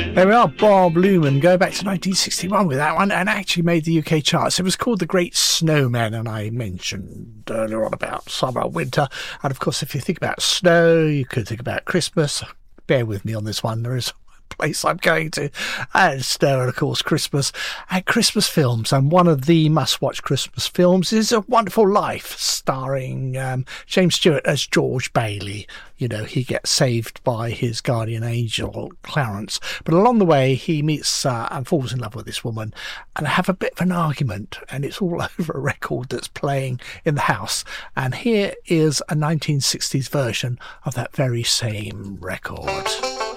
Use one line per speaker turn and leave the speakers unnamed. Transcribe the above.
There we are, Bob Luman, go back to 1961 with that one, and actually made the UK charts. It was called The Great Snowman, and I mentioned earlier on about summer, winter, and of course if you think about snow, you could think about Christmas. Bear with me on this one, there is a place I'm going to, and snow, and of course Christmas, and Christmas films. And one of the must-watch Christmas films is A Wonderful Life, starring James Stewart as George Bailey. You know, he gets saved by his guardian angel, Clarence. But along the way, he meets and falls in love with this woman and have a bit of an argument. And it's all over a record that's playing in the house. And here is a 1960s version of that very same record.